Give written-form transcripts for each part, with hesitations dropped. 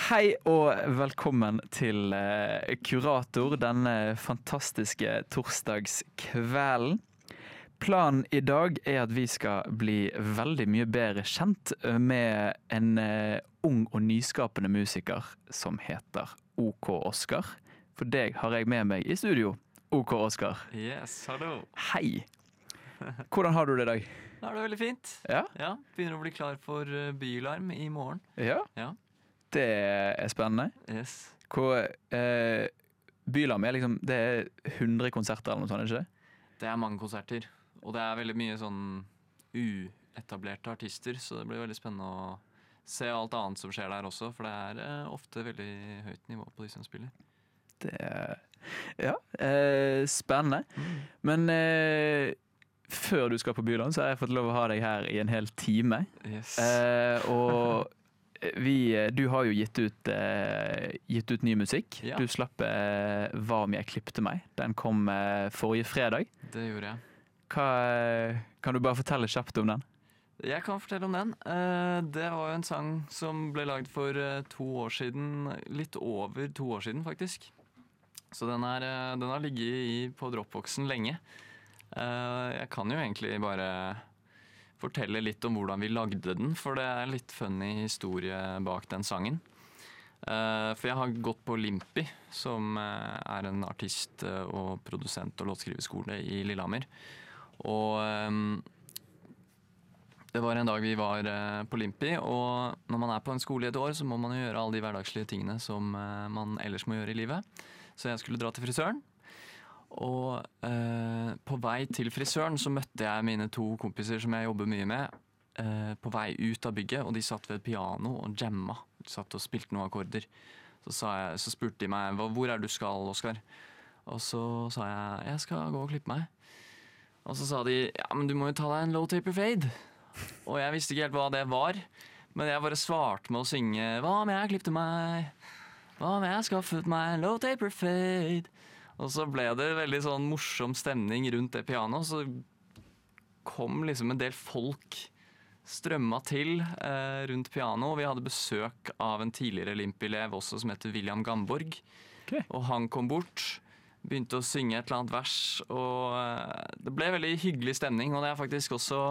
Hei og velkommen til Kurator denne fantastiske torsdagskvelden. Planen i dag er at vi skal bli veldig mye bedre kjent med en ung og nyskapende musiker som heter OK Oskar. For deg har jeg med meg i studio, OK Oskar. Yes, hallo. Hei. Hvordan har du det i dag? Da er det veldig fint. Ja? Ja, begynner å bli klar for bylarm i morgen. Ja? Ja. Det er spennende. Yes. Bylarm er liksom, det er 100 konserter eller noe sånt, ikke det? Det er mange konserter, og det er veldig mye sånn uetablerte artister, så det blir veldig spennende å se alt annet som skjer der også, for det er ofte veldig høyt nivå på de som spiller. Det er spennende. Men før du skal på bylarm, så har jeg fått lov å ha deg her i en hel time. Yes. Og du har jo gitt ut ny musikk. Ja. Du slapp Hva om jeg klippte meg? Den kom forrige fredag. Det gjorde jeg. Kan du bare fortelle kjapt om den? Jeg kan fortelle om den. Det var jo en sang som ble lagd for 2 år siden, litt over 2 år siden faktisk. Så den har ligget på Dropboxen lenge. Jeg kan jo egentlig bare fortelle litt om hvordan vi lagde den, for det er litt funny historie bak den sangen. For jeg har gått på Limpi, som er en artist og produsent og låtskriverskole i Lillehammer. Og det var en dag vi var på Limpi, og når man er på en skole i et år, så må man jo gjøre alle de hverdagslige tingene som man ellers må gjøre i livet. Så jeg skulle dra til frisøren. Og på vei til frisøren så møtte jeg mine 2 kompiser som jeg jobber mye med, på vei ut av bygget, og de satt ved et piano og jamma. De satt og spilte noen akkorder. Så spurte de meg, hvor er du skal, Oskar? Og så sa jeg skal gå og klippe meg. Og så sa de, ja, men du må jo ta deg en low taper fade. Og jeg visste ikke helt hva det var, men jeg bare svarte med å synge, hva om jeg klippte meg? Hva om jeg skaffet meg en low taper fade? Og så ble det veldig sånn morsom stemning rundt det pianoet, så kom liksom en del folk strømma til rundt pianoet, og vi hadde besøk av en tidligere Limpi-elev også som heter William Gamborg. Okay. Og han kom bort, begynte å synge et eller annet vers, og det ble veldig hyggelig stemning, og det er faktisk også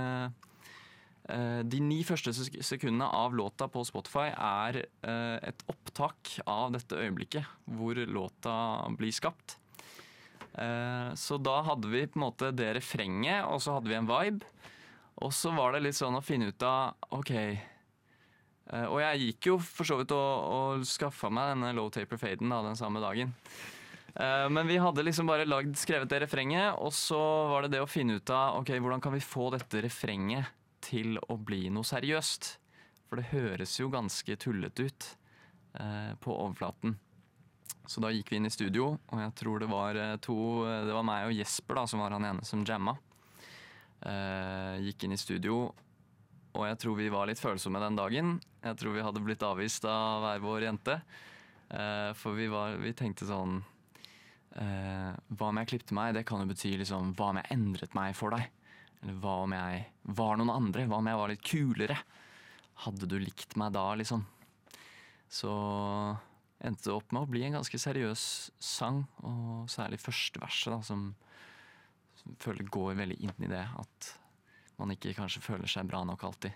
de 9 første sekundene av låta på Spotify er et opptak av dette øyeblikket hvor låta blir skapt. Så da hadde vi på en måte det refrenget, og så hadde vi en vibe. Og så var det litt sånn å finne ut av, ok. Og jeg gikk jo for så vidt og skaffa meg denne low taper faden da, den samme dagen. Men vi hadde liksom bare skrevet det refrenget, og så var det det å finne ut av, ok, hvordan kan vi få dette refrenget til å bli noe seriøst. For det høres jo ganske tullet ut på overflaten. Så da gikk vi inn i studio, og jeg tror det var meg og Jesper da, som var han ene som jamma. Gikk inn i studio, og jeg tror vi var litt følsomme den dagen. Jeg tror vi hadde blitt avvist av hver vår jente. For vi tenkte sånn, hva om jeg klippte meg? Det kan jo bety liksom, hva om jeg endret meg for deg? Eller hva om jeg var noen andre? Hva om jeg var litt kulere? Hadde du likt meg da, liksom? Så endte det opp med å bli en ganske seriøs sang, og særlig første verset, da, som føler går veldig inn i det, at man ikke kanskje føler seg bra nok alltid.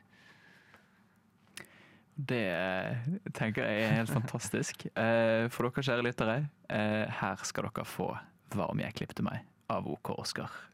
Det tenker jeg er helt fantastisk. For dere kjære lyttere, her skal dere få Hva om jeg klippte meg av OK Oskar.